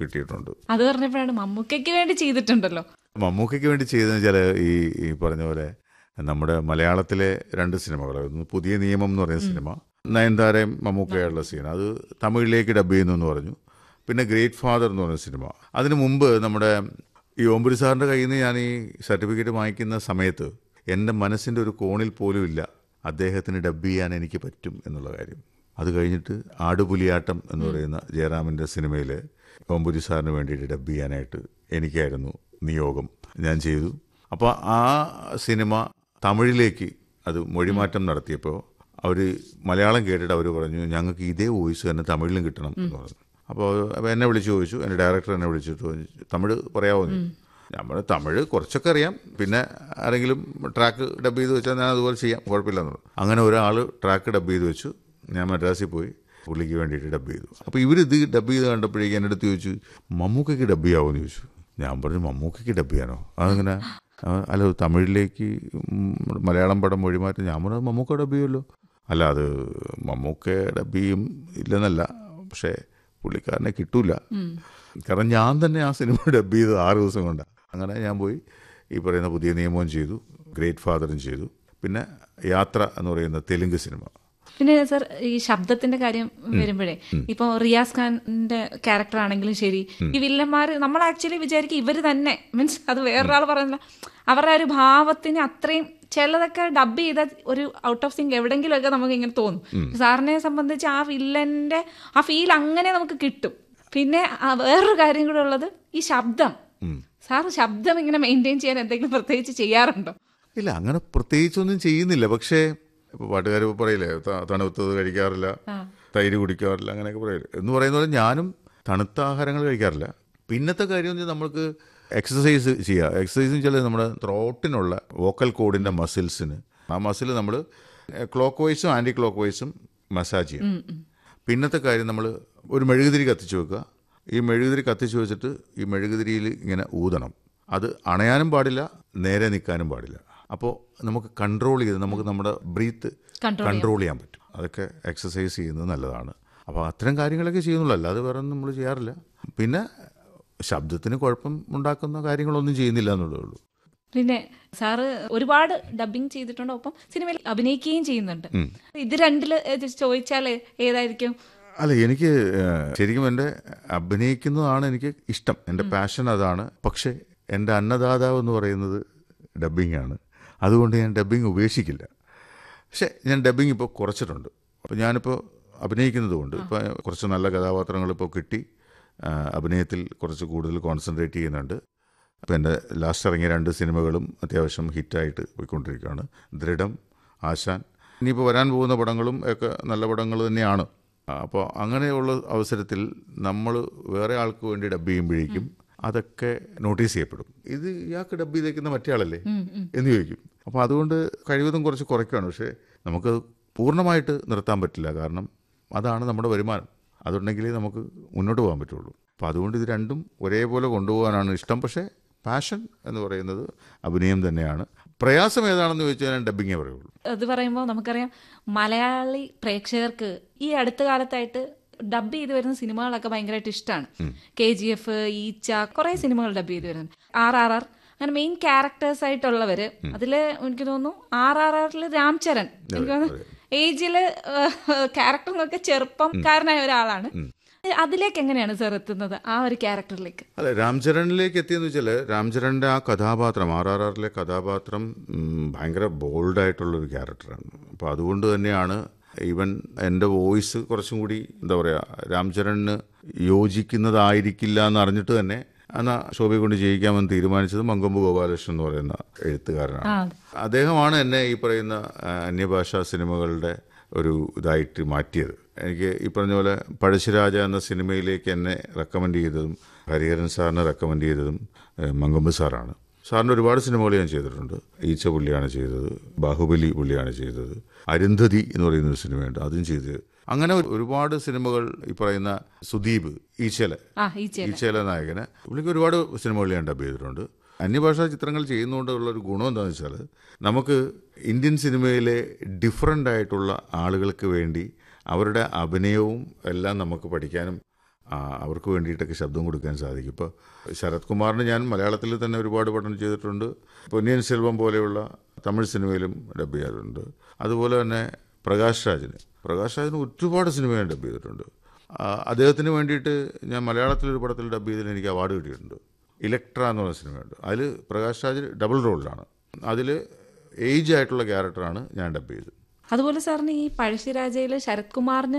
കിട്ടിയിട്ടുണ്ട്. അത് പറഞ്ഞപ്പോഴാണ് മമ്മൂക്കയ്ക്ക് വേണ്ടി ചെയ്തിട്ടുണ്ടല്ലോ. മമ്മൂക്കയ്ക്ക് വേണ്ടി ചെയ്തതെന്ന് വെച്ചാൽ ഈ പറഞ്ഞ പോലെ നമ്മുടെ മലയാളത്തിലെ 2 സിനിമകൾ, പുതിയ നിയമം എന്ന് പറയുന്ന സിനിമ, നയൻതാരയും മമ്മൂക്കയുള്ള സീൻ, അത് തമിഴിലേക്ക് ഡബ് ചെയ്യുന്നു എന്ന് പറഞ്ഞു. പിന്നെ ഗ്രേറ്റ് ഫാദർ എന്ന് പറയുന്ന സിനിമ. അതിനു മുമ്പ് നമ്മുടെ ഈ ഓംപുരി സാറിൻ്റെ കയ്യിൽ നിന്ന് ഞാൻ ഈ സർട്ടിഫിക്കറ്റ് വാങ്ങിക്കുന്ന സമയത്ത് എൻ്റെ മനസ്സിൻ്റെ ഒരു കോണിൽ പോലും ഇല്ല അദ്ദേഹത്തിന് ഡബ് ചെയ്യാൻ എനിക്ക് പറ്റും എന്നുള്ള കാര്യം. അത് കഴിഞ്ഞിട്ട് ആടുപുലിയാട്ടം എന്ന് പറയുന്ന ജയറാമിൻ്റെ സിനിമയിൽ ഓംപുരി സാറിന് വേണ്ടിയിട്ട് ഡബ് ചെയ്യാനായിട്ട് എനിക്കായിരുന്നു നിയോഗം. ഞാൻ ചെയ്തു. അപ്പോൾ ആ സിനിമ തമിഴിലേക്ക് അത് മൊഴിമാറ്റം നടത്തിയപ്പോൾ അവർ മലയാളം കേട്ടിട്ട് അവർ പറഞ്ഞു ഞങ്ങൾക്ക് ഇതേ വോയിസ് തന്നെ തമിഴിലും കിട്ടണം എന്ന് പറഞ്ഞു. അപ്പോൾ എന്നെ വിളിച്ച് ചോദിച്ചു, എൻ്റെ ഡയറക്ടർ എന്നെ വിളിച്ചിട്ട് തമിഴ് പറയാമോ? നമ്മൾ തമിഴ് കുറച്ചൊക്കെ അറിയാം, പിന്നെ ആരെങ്കിലും ട്രാക്ക് ഡബ് ചെയ്ത് വെച്ചാൽ ഞാൻ അതുപോലെ ചെയ്യാം, കുഴപ്പമില്ലെന്ന് പറഞ്ഞു. അങ്ങനെ ഒരാൾ ട്രാക്ക് ഡബ് ചെയ്ത് വെച്ചു. ഞാൻ മദ്രാസിൽ പോയി പുള്ളിക്ക് വേണ്ടിയിട്ട് ഡബ് ചെയ്തു. അപ്പോൾ ഇവരിത് ഡബ് ചെയ്ത് കണ്ടപ്പോഴേക്കും എൻ്റെ അടുത്ത് ചോദിച്ചു മമ്മൂക്കയ്ക്ക് ഡബ് ചെയ്യാമോ എന്ന് ചോദിച്ചു. ഞാൻ പറഞ്ഞു മമ്മൂക്കയ്ക്ക് ഡബ് ചെയ്യാനോ? അതങ്ങനെ അല്ല തമിഴിലേക്ക് മലയാളം പടം മൊഴിമാറ്റം. ഞാൻ പറഞ്ഞു മമ്മൂക്ക ഡബ് ചെയ്യുമല്ലോ. അല്ല അത് മമ്മൂക്ക ഡബ് ചെയ്യും ഇല്ലെന്നല്ല, പക്ഷേ പുള്ളിക്കാരനെ കിട്ടൂല. കാരണം ഞാൻ തന്നെ ആ സിനിമ ഡബ് ചെയ്ത് 6 ദിവസം കൊണ്ടാണ്. അങ്ങനെ ഞാൻ പോയി ഈ പറയുന്ന പുതിയ നിയമവും ചെയ്തു, ഗ്രേറ്റ് ഫാദറും ചെയ്തു. പിന്നെ യാത്ര എന്ന് പറയുന്ന തെലുങ്ക് സിനിമ. പിന്നെ സർ ഈ ശബ്ദത്തിന്റെ കാര്യം വരുമ്പോഴേ ഇപ്പൊ റിയാസ് ഖാന്റെ ക്യാരക്ടർ ആണെങ്കിലും ശരി, ഈ വില്ലന്മാര് നമ്മൾ ആക്ച്വലി വിചാരിക്കും ഇവര് തന്നെ, മീൻസ് അത് വേറൊരാൾ പറയുന്നില്ല, അവരുടെ ഒരു ഭാവത്തിന് അത്രയും ചിലതൊക്കെ ഡബ് ചെയ്ത ഒരു ഔട്ട് ഓഫ് സിങ്ക് എവിടെങ്കിലും ഒക്കെ നമുക്ക് ഇങ്ങനെ തോന്നും. സാറിനെ സംബന്ധിച്ച് ആ വില്ലന്റെ ആ ഫീൽ അങ്ങനെ നമുക്ക് കിട്ടും. പിന്നെ വേറൊരു കാര്യം കൂടെ ഉള്ളത് ഈ ശബ്ദം. സാർ ശബ്ദം ഇങ്ങനെ മെയിൻറ്റെയിൻ ചെയ്യാൻ എന്തെങ്കിലും പ്രത്യേകിച്ച് ചെയ്യാറുണ്ടോ? ഇല്ല, അങ്ങനെ പ്രത്യേകിച്ചൊന്നും ചെയ്യുന്നില്ല. പക്ഷേ ഇപ്പോൾ പാട്ടുകാർ പറയില്ലേ തണുത്തത് കഴിക്കാറില്ല, തൈര് കുടിക്കാറില്ല, അങ്ങനെയൊക്കെ പറയില്ല എന്ന് പറയുന്ന പോലെ ഞാനും തണുത്ത ആഹാരങ്ങൾ കഴിക്കാറില്ല. പിന്നത്തെ കാര്യം എന്ന് വെച്ചാൽ നമ്മൾക്ക് എക്സസൈസ് ചെയ്യുക. എക്സസൈസ് എന്ന് വെച്ചാൽ നമ്മുടെ ത്രോട്ടിനുള്ള വോക്കൽ കോഡിൻ്റെ മസിൽസിന് ആ മസിൽ നമ്മൾ ക്ലോക്ക് വൈസും ആൻറ്റി ക്ലോക്ക് വൈസും മസാജ് ചെയ്യും. പിന്നത്തെ കാര്യം നമ്മൾ ഒരു മെഴുകുതിരി കത്തിച്ച് വെക്കുക. ഈ മെഴുകുതിരി കത്തിച്ച് വെച്ചിട്ട് ഈ മെഴുകുതിരിയിൽ ഇങ്ങനെ ഊതണം. അത് അണയാനും പാടില്ല, നേരെ നിൽക്കാനും പാടില്ല. അപ്പോൾ നമുക്ക് കൺട്രോൾ ചെയ്ത് നമുക്ക് നമ്മുടെ ബ്രീത്ത് കൺട്രോൾ ചെയ്യാൻ പറ്റും. അതൊക്കെ എക്സസൈസ് ചെയ്യുന്നത് നല്ലതാണ്. അപ്പോൾ അത്തരം കാര്യങ്ങളൊക്കെ ചെയ്യുന്നുള്ളൂ, അല്ലാതെ വേറെ ഒന്നും നമ്മൾ ചെയ്യാറില്ല. പിന്നെ ശബ്ദത്തിന് കുഴപ്പം ഉണ്ടാക്കുന്ന കാര്യങ്ങളൊന്നും ചെയ്യുന്നില്ല എന്നുള്ളതേ ഉള്ളൂ. പിന്നെ സാറ് ഒരുപാട് ഡബിങ് ചെയ്തിട്ടുണ്ട്, ഒപ്പം സിനിമയിൽ അഭിനയിക്കുകയും ചെയ്യുന്നുണ്ട്. ഇത് രണ്ടില് ചോദിച്ചാൽ ഏതായിരിക്കും? അല്ല, എനിക്ക് ശരിക്കും എൻ്റെ അഭിനയിക്കുന്നതാണ് എനിക്ക് ഇഷ്ടം, എൻ്റെ പാഷൻ അതാണ്. പക്ഷേ എൻ്റെ അന്നദാതാവ് എന്ന് പറയുന്നത് ഡബ്ബിംഗ് ആണ്. അതുകൊണ്ട് ഞാൻ ഡബ്ബിങ് ഉപേക്ഷിക്കില്ല. പക്ഷേ ഞാൻ ഡബ്ബിങ് ഇപ്പോൾ കുറച്ചിട്ടുണ്ട്. അപ്പോൾ ഞാനിപ്പോൾ അഭിനയിക്കുന്നത് കൊണ്ട് ഇപ്പോൾ കുറച്ച് നല്ല കഥാപാത്രങ്ങൾ ഇപ്പോൾ കിട്ടി, അഭിനയത്തിൽ കുറച്ച് കൂടുതൽ കോൺസെൻട്രേറ്റ് ചെയ്യുന്നുണ്ട്. അപ്പോൾ എൻ്റെ ലാസ്റ്റ് ഇറങ്ങിയ 2 സിനിമകളും അത്യാവശ്യം ഹിറ്റായിട്ട് പോയിക്കൊണ്ടിരിക്കുകയാണ്. ദൃഢം, ആശാൻ, ഇനിയിപ്പോൾ വരാൻ പോകുന്ന പടങ്ങളും ഒക്കെ നല്ല പടങ്ങൾ തന്നെയാണ്. അപ്പോൾ അങ്ങനെയുള്ള അവസരത്തിൽ നമ്മൾ വേറെ ആൾക്ക് വേണ്ടി ഡബ് ചെയ്യുമ്പോഴേക്കും അതൊക്കെ നോട്ടീസ് ചെയ്യപ്പെടും. ഇത് ഇയാൾക്ക് ഡബ് ചെയ്തേക്കുന്ന മറ്റേ ആളല്ലേ എന്ന് ചോദിക്കും. അപ്പോൾ അതുകൊണ്ട് കഴിവതും കുറച്ച് കുറയ്ക്കുകയാണ്. പക്ഷേ നമുക്ക് പൂർണ്ണമായിട്ട് നിർത്താൻ പറ്റില്ല, കാരണം അതാണ് നമ്മുടെ വരുമാനം. അതുണ്ടെങ്കിലേ നമുക്ക് മുന്നോട്ട് പോകാൻ പറ്റുള്ളൂ. അപ്പോൾ അതുകൊണ്ട് ഇത് രണ്ടും ഒരേപോലെ കൊണ്ടുപോകാനാണ് ഇഷ്ടം. പക്ഷേ പാഷൻ എന്ന് പറയുന്നത് അഭിനയം തന്നെയാണ്. പ്രയാസം ഏതാണെന്ന് ചോദിച്ചാൽ ഞാൻ ഡബ്ബിങ്ങേ പറയുള്ളൂ. അത് പറയുമ്പോൾ നമുക്കറിയാം മലയാളി പ്രേക്ഷകർക്ക് ഈ അടുത്ത കാലത്തായിട്ട് ഡബ് ചെയ്ത് വരുന്ന സിനിമകളൊക്കെ ഭയങ്കരമായിട്ട് ഇഷ്ടമാണ്. KGF, ഈച്ച, കുറെ സിനിമകൾ ഡബ് ചെയ്ത് വരുന്നുണ്ട്. RRR, അങ്ങനെ മെയിൻ ക്യാരക്ടേഴ്സ് ആയിട്ടുള്ളവര്. അതില് എനിക്ക് തോന്നുന്നു RRRല് രാംചരൺ, എനിക്ക് തോന്നുന്നു ഏജില് ക്യാരക്ടറിനൊക്കെ ചെറുപ്പക്കാരനായ ഒരാളാണ്. അതിലേക്ക് എങ്ങനെയാണ് സാർ എത്തുന്നത്, ആ ഒരു ക്യാരക്ടറിലേക്ക്? അതെ, രാംചരണിലേക്ക് എത്തിയെന്ന് വെച്ചാൽ രാംചരണിൻ്റെ ആ കഥാപാത്രം, RRRലെ കഥാപാത്രം ഭയങ്കര ബോൾഡായിട്ടുള്ളൊരു ക്യാരക്ടറാണ്. അപ്പോൾ അതുകൊണ്ട് തന്നെയാണ് ഈവൻ എൻ്റെ വോയിസ് കുറച്ചും കൂടി എന്താ പറയുക രാംചരണിന് യോജിക്കുന്നതായിരിക്കില്ല എന്ന് അറിഞ്ഞിട്ട് തന്നെ എന്നാൽ ശോഭയെ കൊണ്ട് ചെയ്യിക്കാമെന്ന് തീരുമാനിച്ചത് മങ്കൊമ്പ് ഗോപാലകൃഷ്ണൻ എന്ന് പറയുന്ന എഴുത്തുകാരനാണ്. അദ്ദേഹമാണ് എന്നെ ഈ പറയുന്ന അന്യഭാഷാ സിനിമകളുടെ ഒരു ഇതായിട്ട് മാറ്റിയത്. എനിക്ക് ഈ പറഞ്ഞ പോലെ പഴശ്ശിരാജ എന്ന സിനിമയിലേക്ക് എന്നെ റെക്കമെൻഡ് ചെയ്തതും ഹരിഹരൻ സാറിനെ റെക്കമെൻഡ് ചെയ്തതും മങ്കൊമ്പ് സാറാണ്. സാറിൻ്റെ ഒരുപാട് സിനിമകൾ ഞാൻ ചെയ്തിട്ടുണ്ട്. ഈച്ച പുള്ളിയാണ് ചെയ്തത്, ബാഹുബലി പുള്ളിയാണ് ചെയ്തത്, അരുന്ധതി എന്ന് പറയുന്നൊരു സിനിമയുണ്ട്, അതും ചെയ്തത്. അങ്ങനെ ഒരുപാട് സിനിമകൾ ഈ പറയുന്ന സുദീപ് ഈച്ചല നായകന് പുള്ളിക്ക് ഒരുപാട് സിനിമകൾ ഞാൻ ഡബ് ചെയ്തിട്ടുണ്ട്. അന്യഭാഷാ ചിത്രങ്ങൾ ചെയ്യുന്നതുകൊണ്ടുള്ള ഒരു ഗുണം എന്താണെന്ന് വെച്ചാൽ നമുക്ക് ഇന്ത്യൻ സിനിമയിലെ ഡിഫറൻ്റ് ആയിട്ടുള്ള ആളുകൾക്ക് വേണ്ടി അവരുടെ അഭിനയവും എല്ലാം നമുക്ക് പഠിക്കാനും അവർക്ക് വേണ്ടിയിട്ടൊക്കെ ശബ്ദം കൊടുക്കാൻ സാധിക്കും. ഇപ്പോൾ ശരത് കുമാറിന് ഞാൻ മലയാളത്തിൽ തന്നെ ഒരുപാട് പഠനം ചെയ്തിട്ടുണ്ട്. പൊന്നിയൻ സെൽവം പോലെയുള്ള തമിഴ് സിനിമയിലും ഡബ് ചെയ്യാറുണ്ട്. അതുപോലെ തന്നെ പ്രകാശ് രാജിന് ഒരുപാട് സിനിമ ഞാൻ ഡബ് ചെയ്തിട്ടുണ്ട്. അദ്ദേഹത്തിന് വേണ്ടിയിട്ട് ഞാൻ മലയാളത്തിലൊരു പടത്തിൽ ഡബ് ചെയ്തതിൽ എനിക്ക് അവാർഡ് കിട്ടിയിട്ടുണ്ട്. ഇലക്ട്ര എന്ന് പറഞ്ഞ സിനിമയുണ്ട്. അതിൽ പ്രകാശ് രാജ് ഡബിൾ റോളിലാണ്. അതിൽ ഏജ് ആയിട്ടുള്ള ക്യാരക്ടറാണ് ഞാൻ ഡബ് ചെയ്തത്. അതുപോലെ സാറിന് ഈ പഴശ്ശിരാജയിൽ ശരത് കുമാറിന്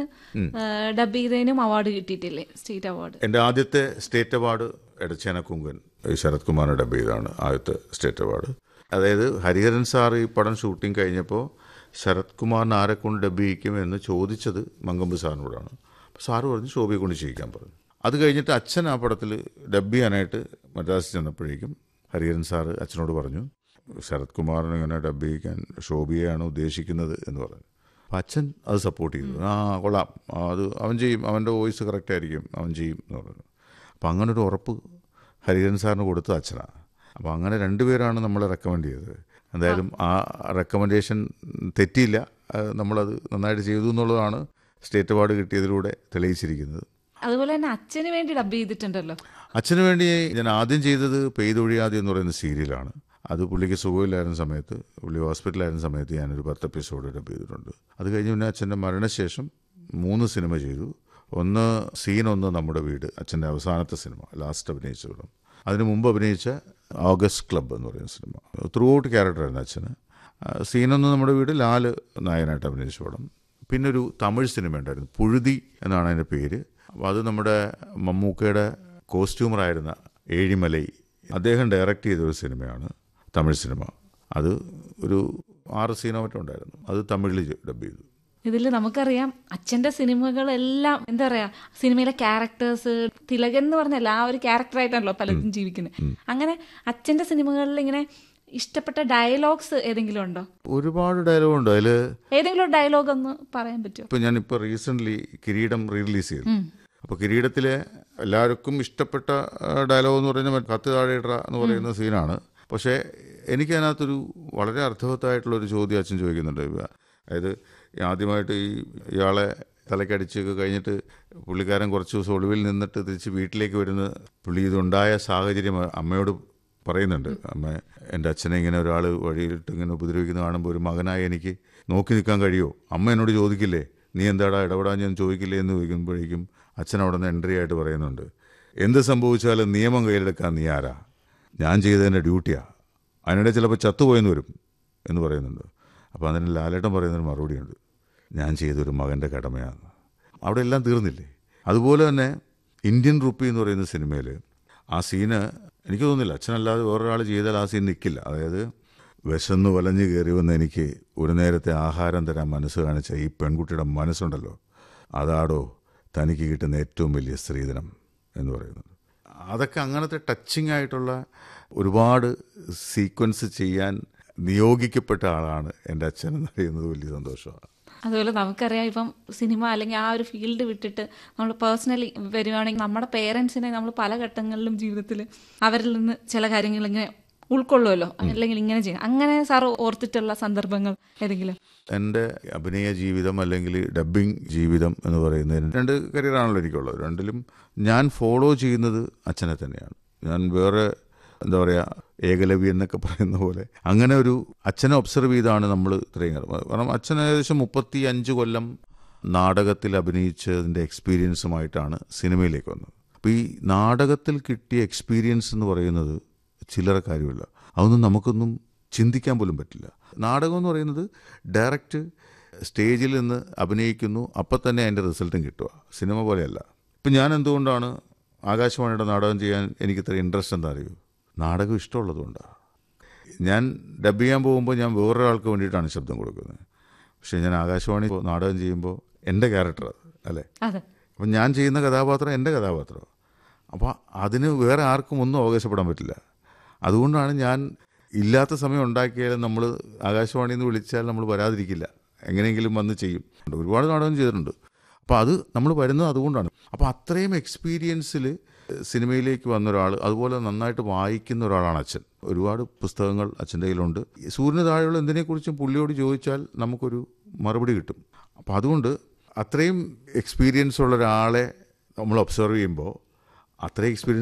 ഡബ് ചെയ്തതിനും അവാർഡ് കിട്ടിയിട്ടില്ലേ, സ്റ്റേറ്റ് അവാർഡ്? എൻ്റെ ആദ്യത്തെ സ്റ്റേറ്റ് അവാർഡ് എടച്ചേന കുങ്കൻ ശരത് കുമാറിനെ ഡബ് ചെയ്താണ് ആദ്യത്തെ സ്റ്റേറ്റ് അവാർഡ്. അതായത് ഹരിഹരൻ സാർ ഈ പടം ഷൂട്ടിംഗ് കഴിഞ്ഞപ്പോൾ ശരത് കുമാറിന് ആരെ കൊണ്ട് ഡബ് ചെയ്യിക്കും എന്ന് ചോദിച്ചത് മങ്കമ്പ് സാറിനോടാണ്. അപ്പോൾ സാറ് പറഞ്ഞു ശോഭയെ കൊണ്ട് ചെയ്യിക്കാൻ പറഞ്ഞു. അത് കഴിഞ്ഞിട്ട് അച്ഛൻ ആ പടത്തിൽ ഡബ് ചെയ്യാനായിട്ട് മദ്രാസിൽ ചെന്നപ്പോഴേക്കും ഹരിഹരൻ സാറ് അച്ഛനോട് പറഞ്ഞു ശരത് കുമാറിനെ ഇങ്ങനെ ഡബ് ചെയ്യിക്കാൻ ശോഭയെയാണ് ഉദ്ദേശിക്കുന്നത് എന്ന് പറഞ്ഞു. അപ്പം അച്ഛൻ അത് സപ്പോർട്ട് ചെയ്തു. കൊള്ളാം, അത് അവൻ ചെയ്യും, അവൻ്റെ വോയിസ് കറക്റ്റ് ആയിരിക്കും, അവൻ ചെയ്യും എന്ന് പറഞ്ഞു. അപ്പം അങ്ങനൊരു ഉറപ്പ് ഹരിഹരൻ സാറിന് കൊടുത്തത് അച്ഛനാണ്. അപ്പോൾ അങ്ങനെ രണ്ടുപേരാണ് നമ്മളെ റെക്കമെൻഡ് ചെയ്തത്. എന്തായാലും ആ റെക്കമെൻഡേഷൻ തെറ്റിയില്ല, നമ്മളത് നന്നായിട്ട് ചെയ്തു എന്നുള്ളതാണ് സ്റ്റേറ്റ് അവാർഡ് കിട്ടിയതിലൂടെ തെളിയിച്ചിരിക്കുന്നത്. അതുപോലെ തന്നെ അച്ഛന് വേണ്ടി ഡബ് ചെയ്തിട്ടുണ്ടല്ലോ. അച്ഛന് വേണ്ടി ഞാൻ ആദ്യം ചെയ്തത് പെയ്തൊഴിയാതെ എന്ന് പറയുന്ന സീരിയലാണ്. അത് പുള്ളിക്ക് സുഖമില്ലായിരുന്ന സമയത്ത്, പുള്ളി ഹോസ്പിറ്റലായിരുന്ന സമയത്ത് ഞാനൊരു 10 എപ്പിസോഡ് ഡബ് ചെയ്തിട്ടുണ്ട്. അത് കഴിഞ്ഞ് പിന്നെ അച്ഛൻ്റെ മരണശേഷം 3 സിനിമ ചെയ്തു. ഒന്ന് സീൻ 1 നമ്മുടെ വീട്, അച്ഛൻ്റെ അവസാനത്തെ സിനിമ, ലാസ്റ്റ് അഭിനയിച്ച പടം. അതിന് മുമ്പ് അഭിനയിച്ച ഓഗസ്റ്റ് ക്ലബ്ബ് എന്ന് പറയുന്ന സിനിമ, ത്രൂ ഔട്ട് ക്യാരക്ടറായിരുന്നു അച്ഛന്. സീൻ 1 നമ്മുടെ വീട്, ലാല് നായകനായിട്ട് അഭിനയിച്ച പടം. പിന്നെ ഒരു തമിഴ് സിനിമ ഉണ്ടായിരുന്നു, പുഴുതി എന്നാണ് അതിൻ്റെ പേര്. അപ്പോൾ അത് നമ്മുടെ മമ്മൂക്കയുടെ കോസ്റ്റ്യൂമറായിരുന്ന ഏഴിമലൈ അദ്ദേഹം ഡയറക്റ്റ് ചെയ്തൊരു സിനിമയാണ്, തമിഴ് സിനിമ. അത് ഒരു 6 സീനോ മറ്റോ ഉണ്ടായിരുന്നു. അത് തമിഴിൽ ഡബ് ചെയ്തു. ഇതിൽ നമുക്കറിയാം അച്ഛൻ്റെ സിനിമകളെല്ലാം എന്താ പറയുക, സിനിമയിലെ ക്യാരക്ടേഴ്സ്, തിലകൻ എന്ന് പറഞ്ഞല്ല ആ ഒരു ക്യാരക്ടറായിട്ടാണല്ലോ പലരും ജീവിക്കുന്നത്. അങ്ങനെ അച്ഛൻ്റെ സിനിമകളിൽ ഇങ്ങനെ ഇഷ്ടപ്പെട്ട ഡയലോഗ്സ് ഏതെങ്കിലും ഉണ്ടോ? ഒരുപാട് ഡയലോഗുണ്ട്. അതിൽ ഏതെങ്കിലും ഒരു ഡയലോഗ് ഒന്ന് പറയാൻ പറ്റുമോ? ഇപ്പം ഞാനിപ്പോൾ റീസെൻ്റ്ലി കിരീടം റിലീസ് ചെയ്തു. അപ്പോൾ കിരീടത്തിലെ എല്ലാവർക്കും ഇഷ്ടപ്പെട്ട ഡയലോഗ് എന്ന് പറയുന്നത് കത്ത് താഴെയിട എന്ന് പറയുന്ന സീനാണ്. പക്ഷേ എനിക്കതിനകത്തൊരു വളരെ അർത്ഥവത്തായിട്ടുള്ളൊരു ചോദ്യം അച്ഛൻ ചോദിക്കുന്നുണ്ട്. അതായത് ആദ്യമായിട്ട് ഇയാളെ തലക്കടിച്ചൊക്കെ കഴിഞ്ഞിട്ട് പുള്ളിക്കാരൻ കുറച്ച് ദിവസം ഒളിവിൽ നിന്നിട്ട് തിരിച്ച് വീട്ടിലേക്ക് വരുന്ന പുള്ളി ഇതുണ്ടായ സാഹചര്യം അമ്മയോട് പറയുന്നുണ്ട്. അമ്മ, എൻ്റെ അച്ഛനെ ഇങ്ങനെ ഒരാൾ വഴിയിലിട്ട് ഇങ്ങനെ ഉപദ്രവിക്കുന്ന കാണുമ്പോൾ ഒരു മകനായി എനിക്ക് നോക്കി നിൽക്കാൻ കഴിയുമോ? അമ്മ എന്നോട് ചോദിക്കില്ലേ, നീ എന്താടാ ഇടപെടാൻ ഞാൻ ചോദിക്കില്ലേ എന്ന് ചോദിക്കുമ്പോഴേക്കും അച്ഛൻ അവിടെ നിന്ന് എൻട്രി ആയിട്ട് പറയുന്നുണ്ട്, എന്ത് സംഭവിച്ചാലും നിയമം കയ്യിലെടുക്കാൻ നീ ആരാ? ഞാൻ ചെയ്തതിൻ്റെ ഡ്യൂട്ടിയാണ്, അതിനിടെ ചിലപ്പോൾ ചത്തുപോയെന്ന് വരും എന്ന് പറയുന്നുണ്ട്. അപ്പോൾ അതിന് ലാലേട്ടൻ പറയുന്നൊരു മറുപടിയുണ്ട്, ഞാൻ ചെയ്തൊരു മകൻ്റെ കടമയാണ്. അവിടെ എല്ലാം തീർന്നില്ലേ? അതുപോലെ തന്നെ ഇന്ത്യൻ റുപ്പി എന്ന് പറയുന്ന സിനിമയിൽ ആ സീന് എനിക്ക് തോന്നുന്നില്ല അച്ഛനല്ലാതെ വേറൊരാൾ ചെയ്താൽ ആ സീൻ നിൽക്കില്ല. അതായത് വിശന്ന് വലഞ്ഞു കയറി വന്ന് എനിക്ക് ഒരു നേരത്തെ ആഹാരം തരാൻ മനസ്സ് കാണിച്ച ഈ പെൺകുട്ടിയുടെ മനസ്സുണ്ടല്ലോ, അതാടോ തനിക്ക് കിട്ടുന്ന ഏറ്റവും വലിയ സ്ത്രീധനം എന്ന് പറയുന്നത്. അതൊക്കെ അങ്ങനത്തെ ടച്ചിങ് ആയിട്ടുള്ള ഒരുപാട് സീക്വൻസ് ചെയ്യാൻ നിയോഗിക്കപ്പെട്ട ആളാണ് എൻ്റെ അച്ഛൻ എന്ന് പറയുന്നത് വലിയ സന്തോഷമാണ്. അതുപോലെ നമുക്കറിയാം ഇപ്പം സിനിമ അല്ലെങ്കിൽ ആ ഒരു ഫീൽഡ് വിട്ടിട്ട് നമ്മൾ പേഴ്സണലി വരുവാണെങ്കിൽ നമ്മുടെ പേരൻസിനെ നമ്മൾ പല ഘട്ടങ്ങളിലും ജീവിതത്തിൽ അവരിൽ നിന്ന് ചില കാര്യങ്ങൾ ഇങ്ങനെ ഉൾക്കൊള്ളുമല്ലോ, അല്ലെങ്കിൽ ഇങ്ങനെ ചെയ്യണം. അങ്ങനെ സാർ ഓർത്തിട്ടുള്ള സന്ദർഭങ്ങൾ ഏതെങ്കിലും? എൻ്റെ അഭിനയ ജീവിതം അല്ലെങ്കിൽ ഡബ്ബിംഗ് ജീവിതം എന്ന് പറയുന്നതിന് 2 കരിയറാണല്ലോ എനിക്കുള്ളത്. രണ്ടിലും ഞാൻ ഫോളോ ചെയ്യുന്നത് അച്ഛനെ തന്നെയാണ്. ഞാൻ വേറെ എന്താ പറയുക, ഏകലവ്യ എന്നൊക്കെ പറയുന്ന പോലെ അങ്ങനെ ഒരു അച്ഛനെ ഒബ്സർവ് ചെയ്താണ് നമ്മൾ ഇത്രയും കാലം. കാരണം അച്ഛൻ ഏകദേശം 35 കൊല്ലം നാടകത്തിൽ അഭിനയിച്ചതിൻ്റെ എക്സ്പീരിയൻസുമായിട്ടാണ് സിനിമയിലേക്ക് വന്നത്. അപ്പോൾ ഈ നാടകത്തിൽ കിട്ടിയ എക്സ്പീരിയൻസ് എന്ന് പറയുന്നത് ചില്ലറ കാര്യമില്ല. അതൊന്നും നമുക്കൊന്നും ചിന്തിക്കാൻ പോലും പറ്റില്ല. നാടകം എന്ന് പറയുന്നത് ഡയറക്റ്റ് സ്റ്റേജിൽ നിന്ന് അഭിനയിക്കുന്നു, അപ്പം തന്നെ അതിൻ്റെ റിസൾട്ടും കിട്ടുക. സിനിമ പോലെയല്ല. ഇപ്പം ഞാൻ എന്തുകൊണ്ടാണ് ആകാശവാണിയുടെ നാടകം ചെയ്യാൻ എനിക്കിത്ര ഇൻട്രസ്റ്റ് എന്താ അറിയൂ? നാടകം ഇഷ്ടമുള്ളതുകൊണ്ടാണ്. ഞാൻ ഡബ് ചെയ്യാൻ പോകുമ്പോൾ ഞാൻ വേറൊരാൾക്ക് വേണ്ടിയിട്ടാണ് ശബ്ദം കൊടുക്കുന്നത്. പക്ഷേ ഞാൻ ആകാശവാണി നാടകം ചെയ്യുമ്പോൾ എൻ്റെ ക്യാരക്ടർ അല്ലേ, അപ്പം ഞാൻ ചെയ്യുന്ന കഥാപാത്രം എൻ്റെ കഥാപാത്രം. അപ്പോൾ അതിന് വേറെ ആർക്കും ഒന്നും അവകാശപ്പെടാൻ പറ്റില്ല. അതുകൊണ്ടാണ് ഞാൻ ഇല്ലാത്ത സമയം ഉണ്ടാക്കിയാലും നമ്മൾ ആകാശവാണിയിൽ നിന്ന് വിളിച്ചാൽ നമ്മൾ വരാതിരിക്കില്ല, എങ്ങനെയെങ്കിലും വന്ന് ചെയ്യും. ഒരുപാട് നാടകം ചെയ്തിട്ടുണ്ട്. അപ്പോൾ അത് നമ്മൾ വരുന്നത് അതുകൊണ്ടാണ്. അപ്പോൾ അത്രയും എക്സ്പീരിയൻസിൽ സിനിമയിലേക്ക് വന്ന ഒരാൾ, അതുപോലെ നന്നായിട്ട് വായിക്കുന്ന ഒരാളാണ് അച്ഛൻ. ഒരുപാട് പുസ്തകങ്ങൾ അച്ഛൻ്റെ കയ്യിലുണ്ട്. സൂര്യന് താഴെയുള്ള എന്തിനെക്കുറിച്ചും പുള്ളിയോട് ചോദിച്ചാൽ നമുക്കൊരു മറുപടി കിട്ടും. അപ്പോൾ അതുകൊണ്ട് അത്രയും എക്സ്പീരിയൻസ് ഉള്ള ഒരാളെ നമ്മൾ ഒബ്സർവ് ചെയ്യുമ്പോൾ അത്രയും എക്സ്പീരിയൻസ്